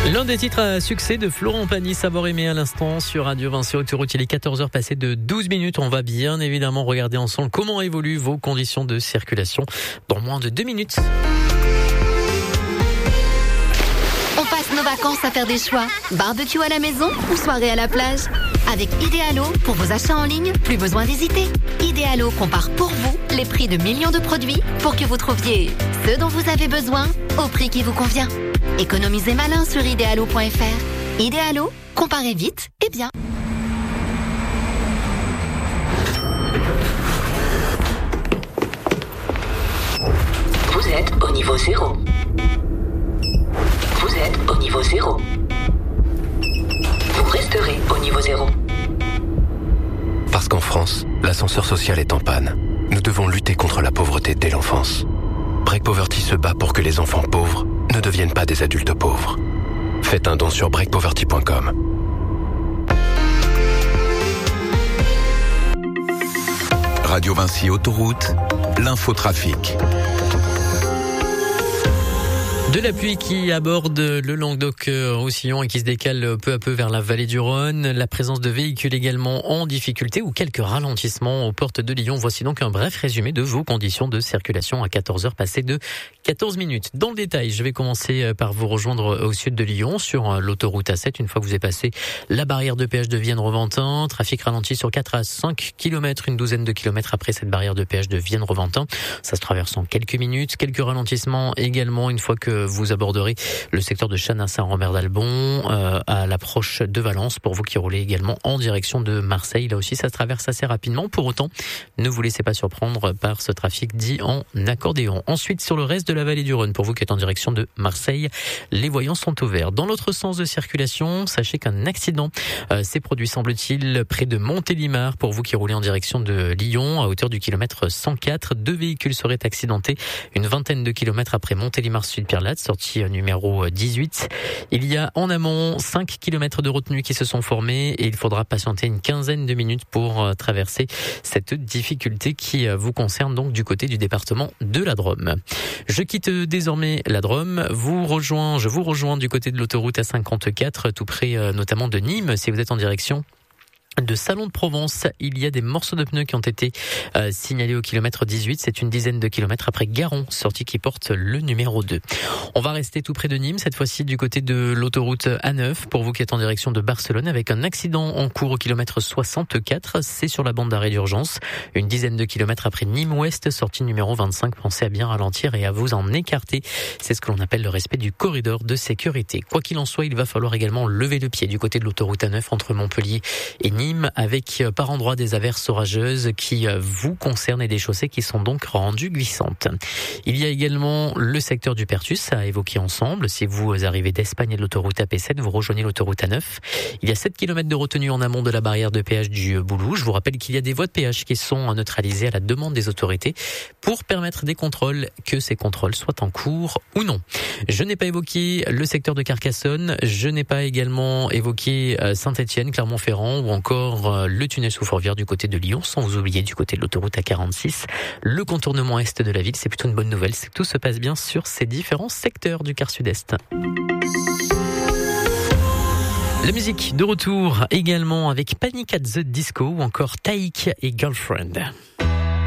L'un des titres à succès de Florent Pagny, Savoir aimer à l'instant sur Radio Vinci Autoroute. Il est 14h passé de 12 minutes. On va bien évidemment regarder ensemble comment évoluent vos conditions de circulation dans moins de 2 minutes. On passe nos vacances à faire des choix. Barbecue à la maison ou soirée à la plage. Avec Idealo, pour vos achats en ligne, plus besoin d'hésiter. Idealo compare pour vous les prix de millions de produits pour que vous trouviez ce dont vous avez besoin au prix qui vous convient. Économisez malin sur idealo.fr. Idealo, comparez vite et bien. Vous êtes au niveau 0. Vous êtes au niveau 0. Vous resterez au niveau 0. Parce qu'en France, l'ascenseur social est en panne. Nous devons lutter contre la pauvreté dès l'enfance. Break Poverty se bat pour que les enfants pauvres ne deviennent pas des adultes pauvres. Faites un don sur breakpoverty.com. Radio Vinci Autoroute, l'infotrafic. De la pluie qui aborde le Languedoc-Roussillon et qui se décale peu à peu vers la vallée du Rhône. La présence de véhicules également en difficulté ou quelques ralentissements aux portes de Lyon. Voici donc un bref résumé de vos conditions de circulation à 14h passées de 14 minutes. Dans le détail, je vais commencer par vous rejoindre au sud de Lyon sur l'autoroute A7. Une fois que vous avez passé la barrière de péage de Vienne-Reventin, trafic ralenti sur 4 à 5 km, une douzaine de kilomètres après cette barrière de péage de Vienne-Reventin. Ça se traverse en quelques minutes. Quelques ralentissements également une fois que vous aborderez le secteur de Chanassin-Rambert-d'Albon à l'approche de Valence pour vous qui roulez également en direction de Marseille. Là aussi, ça se traverse assez rapidement. Pour autant, ne vous laissez pas surprendre par ce trafic dit en accordéon. Ensuite, sur le reste de la vallée du Rhône, pour vous qui êtes en direction de Marseille, les voyants sont au vert. Dans l'autre sens de circulation, sachez qu'un accident s'est produit, semble-t-il, près de Montélimar. Pour vous qui roulez en direction de Lyon, à hauteur du kilomètre 104, 2 véhicules seraient accidentés une vingtaine de kilomètres après Montélimar-Sud-Pierrelatte, sortie numéro 18. Il y a en amont 5 km de retenue qui se sont formés et il faudra patienter une quinzaine de minutes pour traverser cette difficulté qui vous concerne donc du côté du département de la Drôme. Je quitte désormais la Drôme, je vous rejoins du côté de l'autoroute A54, tout près notamment de Nîmes, si vous êtes en direction de Salon de Provence. Il y a des morceaux de pneus qui ont été signalés au kilomètre 18. C'est une dizaine de kilomètres après Garon, sortie qui porte le numéro 2. On va rester tout près de Nîmes, cette fois-ci du côté de l'autoroute A9, pour vous qui êtes en direction de Barcelone, avec un accident en cours au kilomètre 64. C'est sur la bande d'arrêt d'urgence. Une dizaine de kilomètres après Nîmes-Ouest, sortie numéro 25. Pensez à bien ralentir et à vous en écarter. C'est ce que l'on appelle le respect du corridor de sécurité. Quoi qu'il en soit, il va falloir également lever le pied du côté de l'autoroute A9 entre Montpellier et Nîmes, avec par endroits des averses orageuses qui vous concernent et des chaussées qui sont donc rendues glissantes. Il y a également le secteur du Pertus à évoquer ensemble. Si vous arrivez d'Espagne et de l'autoroute AP7, vous rejoignez l'autoroute A9. Il y a 7 km de retenue en amont de la barrière de péage du Boulou. Je vous rappelle qu'il y a des voies de péage qui sont neutralisées à la demande des autorités pour permettre des contrôles, que ces contrôles soient en cours ou non. Je n'ai pas évoqué le secteur de Carcassonne. Je n'ai pas également évoqué Saint-Étienne, Clermont-Ferrand ou encore le tunnel sous Fourvière du côté de Lyon, sans vous oublier du côté de l'autoroute A46. Le contournement est de la ville, c'est plutôt une bonne nouvelle, c'est que tout se passe bien sur ces différents secteurs du quart sud-est. La musique de retour également avec Panic at the Disco ou encore Taïk et Girlfriend.